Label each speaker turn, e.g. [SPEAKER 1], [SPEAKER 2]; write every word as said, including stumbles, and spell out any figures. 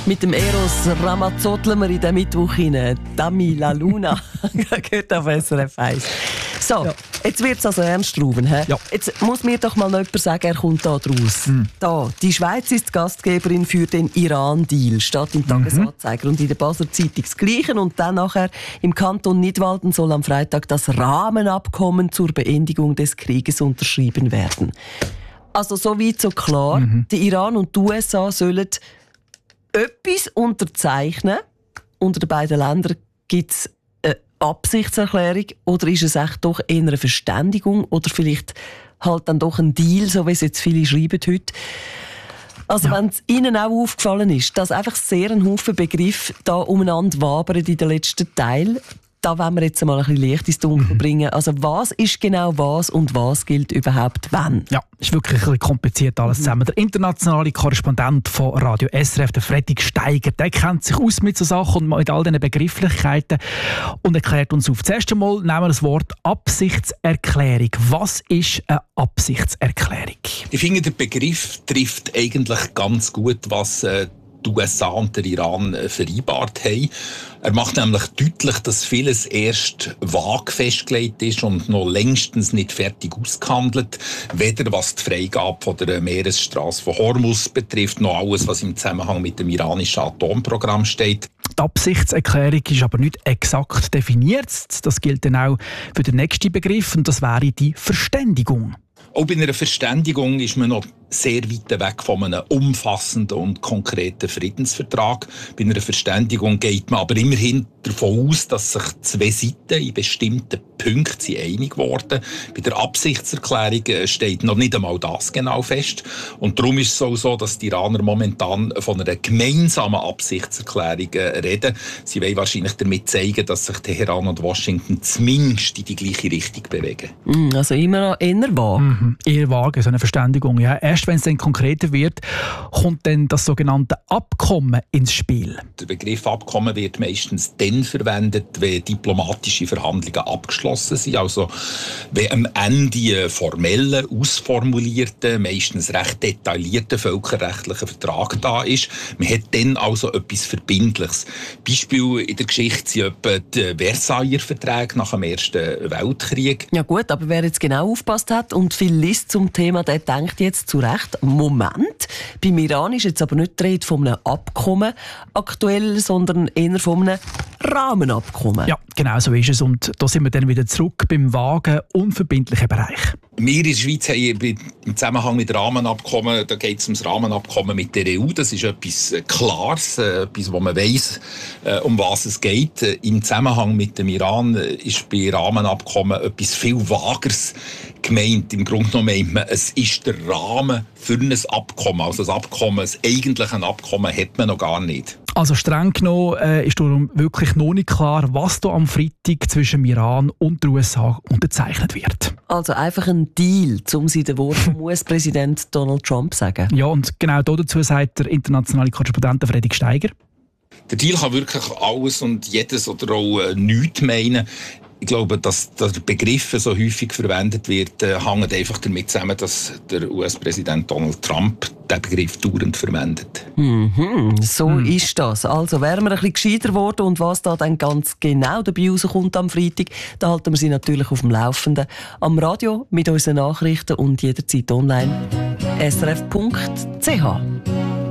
[SPEAKER 1] Mit dem Eros Ramazzottler wir in den Mittwoch hinein. Dami la Luna. Gehört auf S R F eins. So, ja. Jetzt wird es also ernst, Ruben. He? Ja. Jetzt muss mir doch mal noch jemand sagen, er kommt da draus. Mhm. Da, die Schweiz ist Gastgeberin für den Iran-Deal. Steht im Tagesanzeiger und in der Basler Zeitung das Gleiche. Und dann nachher im Kanton Nidwalden soll am Freitag das Rahmenabkommen zur Beendigung des Krieges unterschrieben werden. Also so weit, so klar. Mhm. Der Iran und die U S A sollen etwas unterzeichnen. Unter den beiden Ländern gibt es eine Absichtserklärung oder ist es echt doch eher eine Verständigung oder vielleicht halt dann doch ein Deal, so wie es jetzt viele schreiben heute. Also ja. Wenn es Ihnen auch aufgefallen ist, dass einfach sehr ein Haufen Begriffe da umeinander wabern in den letzten Teil, da wollen wir jetzt mal ein bisschen Licht ins Dunkel bringen. Also was ist genau was und was gilt überhaupt wann?
[SPEAKER 2] Ja, ist wirklich ein bisschen kompliziert alles mhm. zusammen. Der internationale Korrespondent von Radio S R F, der Fredrik Steiger, der kennt sich aus mit so Sachen und mit all diesen Begrifflichkeiten und erklärt uns auf. Zuerst einmal nehmen wir das Wort Absichtserklärung. Was ist eine Absichtserklärung?
[SPEAKER 3] Ich finde, der Begriff trifft eigentlich ganz gut, was äh, die U S A und der Iran vereinbart haben. Er macht nämlich deutlich, dass vieles erst vage festgelegt ist und noch längstens nicht fertig ausgehandelt. Weder was die Freigabe von der Meeresstraße von Hormuz betrifft, noch alles, was im Zusammenhang mit dem iranischen Atomprogramm steht.
[SPEAKER 2] Die Absichtserklärung ist aber nicht exakt definiert. Das gilt dann auch für den nächsten Begriff und das wäre die Verständigung.
[SPEAKER 3] Auch bei einer Verständigung ist man noch sehr weit weg von einem umfassenden und konkreten Friedensvertrag. Bei einer Verständigung geht man aber immerhin davon aus, dass sich zwei Seiten in bestimmten Punkten einig wurden. Bei der Absichtserklärung steht noch nicht einmal das genau fest. Und darum ist es auch so, dass die Iraner momentan von einer gemeinsamen Absichtserklärung reden. Sie wollen wahrscheinlich damit zeigen, dass sich Teheran und Washington zumindest in die gleiche Richtung bewegen.
[SPEAKER 1] Also immer noch eher vage.
[SPEAKER 2] Mhm. Eher vage, so eine Verständigung. Ja. Erst wenn es dann konkreter wird, kommt dann das sogenannte Abkommen ins Spiel.
[SPEAKER 3] Der Begriff Abkommen wird meistens dann verwendet, wenn diplomatische Verhandlungen abgeschlossen sind. Also wenn am Ende ein formeller, ausformulierter, meistens recht detaillierter völkerrechtlicher Vertrag da ist. Man hat dann also etwas Verbindliches. Beispiel in der Geschichte sind etwa die Versailler Verträge nach dem Ersten Weltkrieg.
[SPEAKER 1] Ja gut, aber wer jetzt genau aufgepasst hat und viel liest zum Thema, der denkt jetzt zu Recht, Moment, beim Iran ist jetzt aber nicht die Rede von einem Abkommen aktuell, sondern eher von einem Rahmenabkommen.
[SPEAKER 2] Ja, genau so ist es. Und da sind wir dann wieder zurück beim vagen, unverbindlichen Bereich.
[SPEAKER 3] Wir in der Schweiz haben im Zusammenhang mit Rahmenabkommen, da geht es um das Rahmenabkommen mit der E U. Das ist etwas Klares, etwas, wo man weiss, um was es geht. Im Zusammenhang mit dem Iran ist bei Rahmenabkommen etwas viel Vageres gemeint. Im Grunde genommen meint man, es ist der Rahmen für ein Abkommen. Also das Abkommen, das eigentliche Abkommen hat man noch gar nicht.
[SPEAKER 2] Also streng genommen äh, ist darum wirklich noch nicht klar, was da am Freitag zwischen dem Iran und den U S A unterzeichnet wird.
[SPEAKER 1] Also einfach ein Deal, um sie den Wort vom U S-Präsident Donald Trump zu sagen.
[SPEAKER 2] Ja, und genau dazu sagt der internationale Korrespondent Fredrik Steiger.
[SPEAKER 3] Der Deal kann wirklich alles und jedes oder auch äh, nichts meinen. Ich glaube, dass der Begriff so häufig verwendet wird, äh, hängt einfach damit zusammen, dass der U S-Präsident Donald Trump den Begriff dauernd verwendet.
[SPEAKER 1] Mhm, so mhm. ist das. Also wären wir ein bisschen gescheiter geworden und was da dann ganz genau dabei rauskommt am Freitag, da halten wir Sie natürlich auf dem Laufenden. Am Radio mit unseren Nachrichten und jederzeit online. S R F Punkt C H